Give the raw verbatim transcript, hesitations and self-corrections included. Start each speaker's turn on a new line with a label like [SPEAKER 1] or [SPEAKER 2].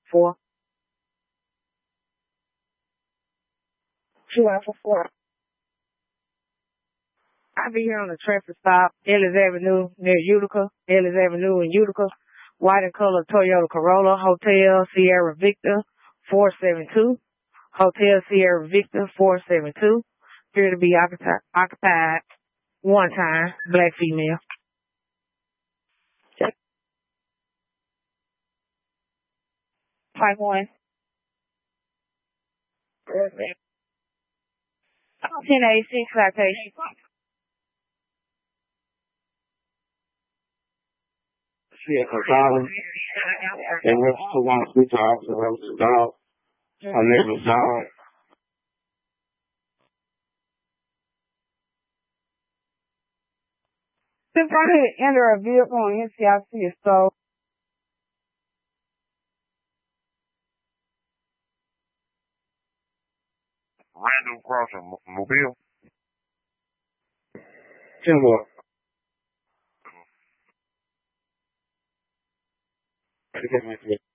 [SPEAKER 1] four. Two out for four. I'll be here on the traffic stop, Ellis Avenue near Utica, Ellis Avenue in Utica, white and color Toyota Corolla, Hotel Sierra Victor, four seven two, Hotel Sierra Victor, four seven two, here to be occupied, occupied one time, black female. Check. Type one. Perfect. ten eighty-six citation.
[SPEAKER 2] Yeah, Gonzalez. And what's the one speak to Officer Rose's dog? Her name is dog.
[SPEAKER 1] Since I didn't enter a vehicle on N C I C, so
[SPEAKER 3] Random crossing, Mobile.
[SPEAKER 2] Ten what? Okay,